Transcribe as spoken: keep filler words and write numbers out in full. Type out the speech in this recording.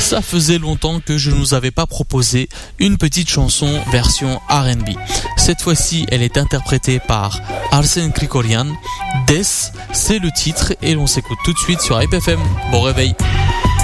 Ça faisait longtemps que je ne nous avais pas proposé une petite chanson version R and B. Cette fois-ci, elle est interprétée par Arsène Krikorian. Des, c'est le titre et l'on s'écoute tout de suite sur Hype F M. Bon réveil.